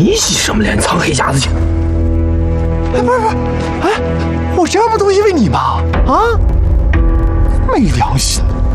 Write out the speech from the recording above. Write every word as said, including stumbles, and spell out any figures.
你洗什么脸藏黑匣子去？ 哎，不是不是，哎，我这么多因为你吗？啊，没良心！